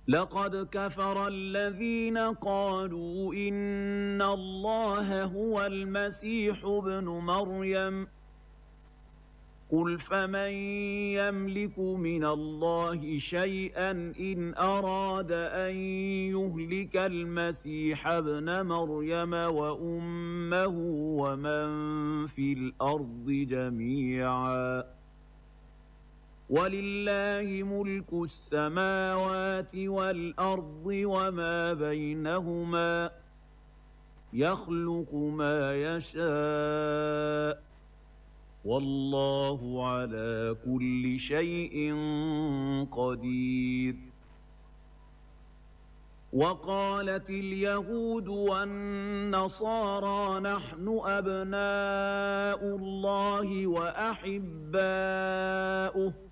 لقد كفر الذين قالوا إن الله هو المسيح ابن مريم قل فمن يملك من الله شيئا إن أراد أن يهلك المسيح ابن مريم وأمه ومن في الأرض جميعا ولله ملك السماوات والأرض وما بينهما يخلق ما يشاء والله على كل شيء قدير. وقالت اليهود والنصارى نحن أبناء الله وأحباؤه